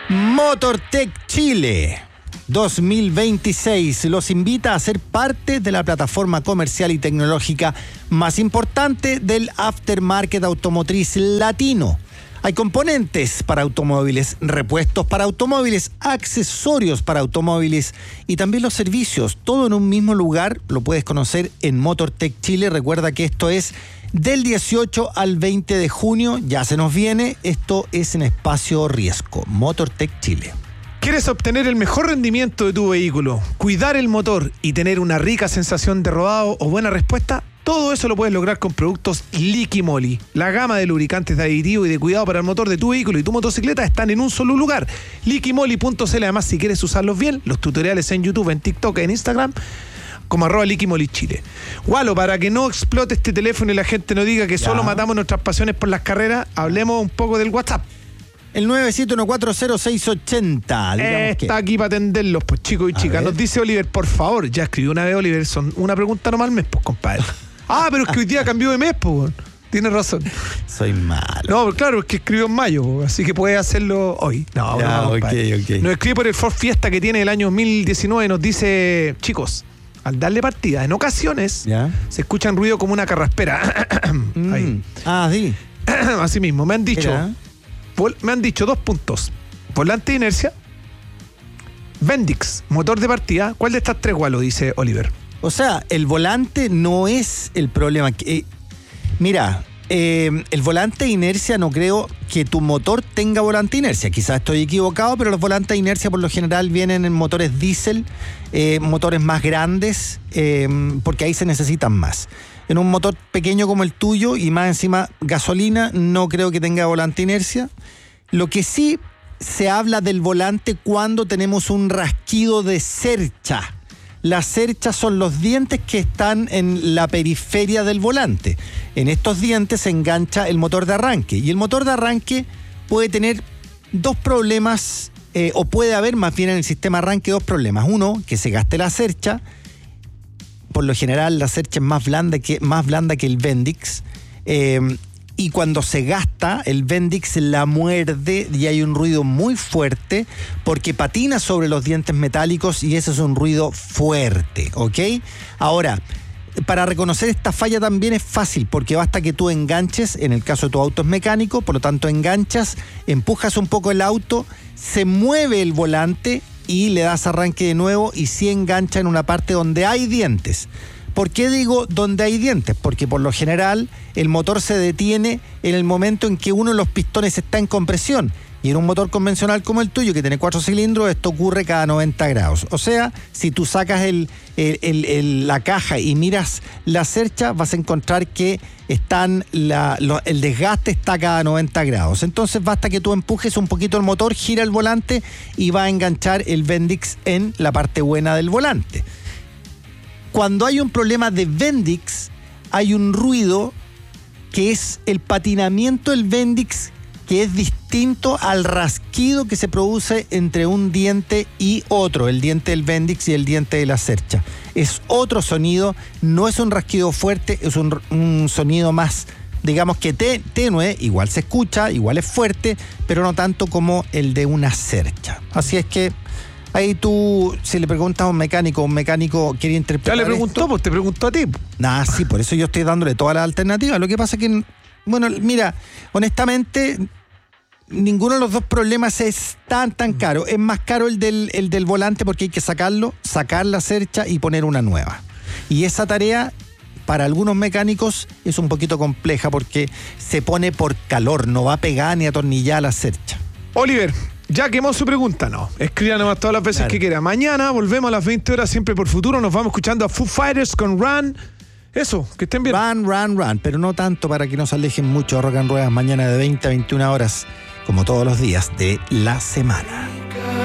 MotorTech Chile 2026 los invita a ser parte de la plataforma comercial y tecnológica más importante del aftermarket automotriz latino. Hay componentes para automóviles, repuestos para automóviles, accesorios para automóviles y también los servicios. Todo en un mismo lugar lo puedes conocer en MotorTech Chile. Recuerda que esto es del 18 al 20 de junio. Ya se nos viene. Esto es en Espacio Riesco. MotorTech Chile. ¿Quieres obtener el mejor rendimiento de tu vehículo, cuidar el motor y tener una rica sensación de rodado o buena respuesta? Todo eso lo puedes lograr con productos Liqui Moly. La gama de lubricantes de aditivo y de cuidado para el motor de tu vehículo y tu motocicleta están en un solo lugar. liquimoly.cl. Además, si quieres usarlos bien, los tutoriales en YouTube, en TikTok, en Instagram, como @LiquiMolyChile. Walo, para que no explote este teléfono y la gente no diga que solo matamos nuestras pasiones por las carreras, hablemos un poco del WhatsApp. El 971400680. Está aquí para atenderlos, pues, chicos y chicas. Nos dice Oliver, por favor, ya escribió una vez Oliver, son una pregunta nomás al mes, pues, compadre. Pero es que hoy día cambió de mes, pues. Tienes razón. Soy malo. No, claro, es que escribió en mayo, así que puede hacerlo hoy. No, okay. Nos escribe por el Ford Fiesta que tiene el año 2019. Nos dice, chicos, al darle partida, en ocasiones se escuchan ruido como una carraspera. Ahí. Sí. Así mismo, me han dicho 2 puntos. Volante de inercia, Bendix, motor de partida. ¿Cuál de estas tres, Walo? Dice Oliver. O sea, el volante no es el problema. Mira, el volante de inercia no creo que tu motor tenga volante de inercia. Quizás estoy equivocado, pero los volantes de inercia por lo general vienen en motores diésel, motores más grandes, porque ahí se necesitan más. En un motor pequeño como el tuyo y más encima gasolina, no creo que tenga volante de inercia. Lo que sí se habla del volante cuando tenemos un rasquido de cercha. Las cerchas son los dientes que están en la periferia del volante. En estos dientes se engancha el motor de arranque. Y el motor de arranque puede tener dos problemas, o puede haber más bien en el sistema arranque dos problemas. Uno, que se gaste la cercha. Por lo general la cercha es más blanda que el Bendix. Y cuando se gasta, el Bendix la muerde y hay un ruido muy fuerte porque patina sobre los dientes metálicos y ese es un ruido fuerte, ¿ok? Ahora, para reconocer esta falla también es fácil porque basta que tú enganches, en el caso de tu auto es mecánico, por lo tanto enganchas, empujas un poco el auto, se mueve el volante y le das arranque de nuevo y sí engancha en una parte donde hay dientes. ¿Por qué digo donde hay dientes? Porque por lo general el motor se detiene en el momento en que uno de los pistones está en compresión. Y en un motor convencional como el tuyo, que tiene 4 cilindros, esto ocurre cada 90 grados. O sea, si tú sacas la caja y miras la cercha, vas a encontrar que el desgaste está cada 90 grados. Entonces basta que tú empujes un poquito el motor, gira el volante y va a enganchar el Bendix en la parte buena del volante. Cuando hay un problema de Bendix, hay un ruido que es el patinamiento del Bendix, que es distinto al rasquido que se produce entre un diente y otro, el diente del Bendix y el diente de la cercha. Es otro sonido, no es un rasquido fuerte, es un sonido más, digamos que tenue, igual se escucha, igual es fuerte, pero no tanto como el de una cercha. Así es que ahí tú, si le preguntas a un mecánico quiere interpretar. Ya le preguntó, pues te preguntó a ti. Sí, por eso yo estoy dándole todas las alternativas. Lo que pasa es que, bueno, mira, honestamente, ninguno de los dos problemas es tan caro. Es más caro el del volante porque hay que sacar la cercha y poner una nueva. Y esa tarea, para algunos mecánicos, es un poquito compleja porque se pone por calor, no va a pegar ni atornillar la cercha. Oliver, ya quemó su pregunta, no. Escriba nomás todas las veces que quiera. Mañana volvemos a las 20 horas, siempre por Futuro. Nos vamos escuchando a Foo Fighters con Run. Eso, que estén bien. Run, pero no tanto para que nos alejen mucho. Rock and Ruedas mañana de 20 a 21 horas, como todos los días de la semana.